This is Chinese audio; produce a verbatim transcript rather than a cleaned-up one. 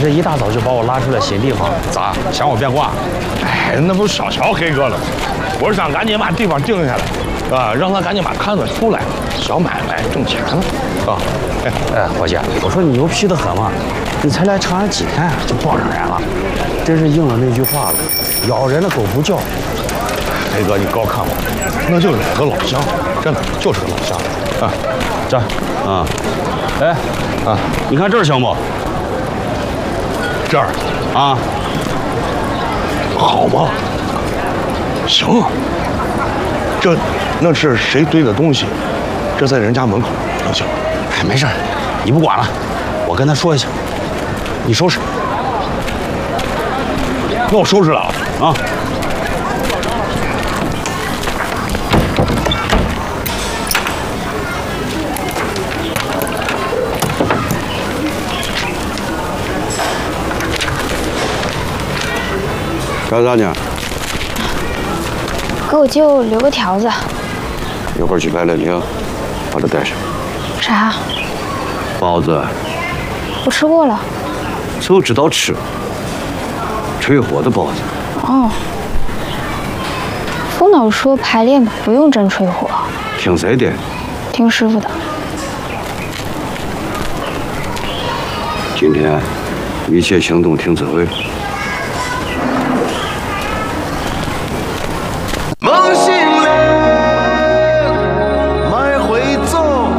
这一大早就把我拉出来新地方，咋想我变卦？ 哎，那不小瞧黑哥了。我是想赶紧把地方定下来，啊，让他赶紧把摊子出来，小买卖挣钱了，啊。 哎哎，伙计，我说你牛皮得很嘛，你才来长安几天就傍上人了，真是应了那句话了，咬人的狗不叫。 黑哥，你高看我，那就是个老乡，真的就是个老乡。啊， 这，啊，哎，啊，你看这儿行不？ 这儿啊， 好吗？行啊。这那是谁堆的东西？这在人家门口能行？ 哎，没事，你不管了，我跟他说一下，你收拾。 那我收拾了啊。 干啥呢？ 给我舅留个条子。 一会儿去来了领，把这带上。 啥？ 包子。 我吃过了。 就知道吃。吹火的包子。 哦。父老说排练不用真吹火。 听谁的？ 听师傅的。 今天一切行动听指挥。